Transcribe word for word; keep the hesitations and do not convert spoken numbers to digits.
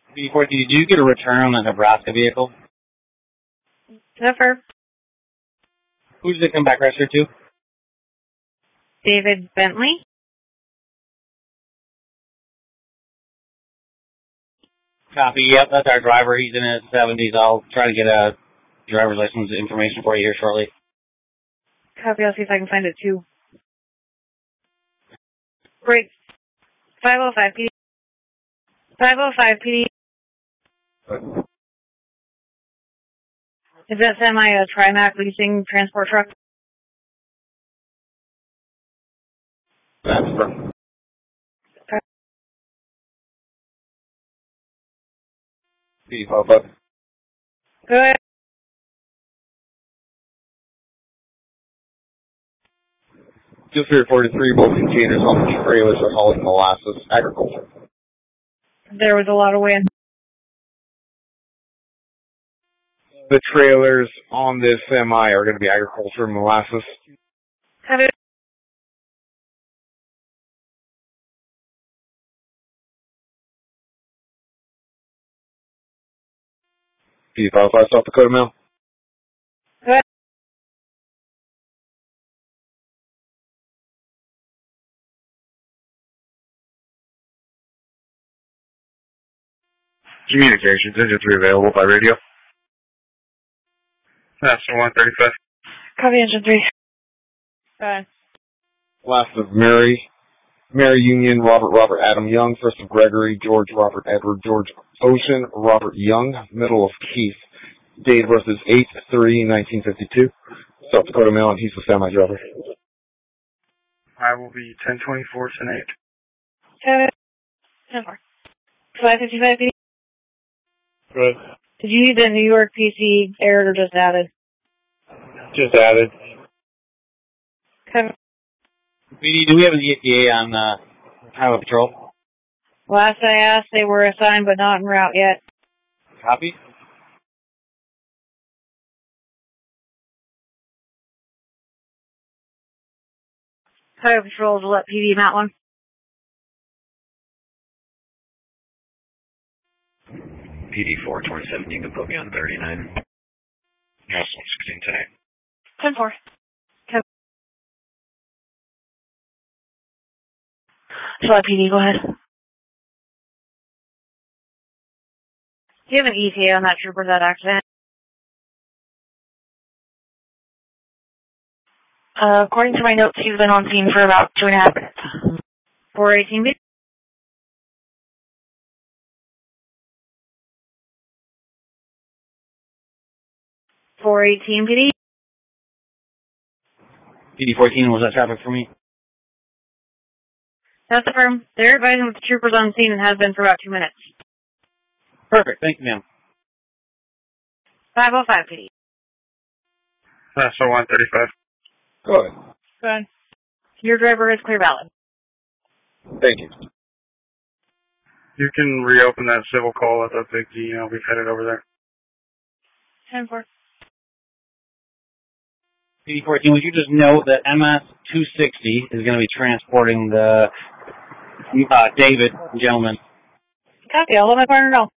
P D fourteen, did you get a return on the Nebraska vehicle? Never. Who did it come back registered to? David Bentley. Copy. Yep, that's our driver. He's in his seventies. I'll try to get a driver's license information for you here shortly. Copy. I'll see if I can find it too. Great. five oh five P D. five oh five P D. Is that semi a Trimac leasing transport truck? That's from. P D five oh five. Go ahead. Just reported three both containers on the trailers are hauling molasses agriculture. There was a lot of wind. The trailers on this semi are going to be agriculture and molasses. Have it. P D five oh five, South Dakota Mail. Go ahead. Communications, engine three available by radio. That's one thirty-five. Copy engine three. Go ahead. Last of Mary, Mary Union, Robert, Robert, Adam Young. First of Gregory, George, Robert, Edward, George, Ocean, Robert Young. Middle of Keith. Date of birth is eight three nineteen fifty-two. South Dakota Mail, and he's the semi-driver. I will be ten twenty-four, ten eight. Got it. ten four. five fifty-five P D. Good. Did you need the New York P C aired or just added? Just added. Okay. P D, do we have an E T A on uh, Highway Patrol? Last I asked, they were assigned but not en route yet. Copy. Highway Patrol to let P D mount one. P D four, twenty seventeen, can put me on thirty-nine. House one sixteen, ten eight. ten four. Okay. So, P D, go ahead. Do you have an E T A on that trooper, that accident? Uh, according to my notes, he's been on scene for about two and a half minutes. four eighteen P D. four eighteen P D. P D fourteen, was that traffic for me? That's the firm. They're advising that the trooper's on scene and has been for about two minutes. Perfect. Thank you, ma'am. five oh five P D. That's a one thirty-five. Go ahead. Go ahead. Your driver is clear valid. Thank you. You can reopen that civil call at the big D, and I'll be headed over there. ten four. P D fourteen, would you just note that M S two sixty is going to be transporting the uh, David gentleman? Copy. I'll let my partner know.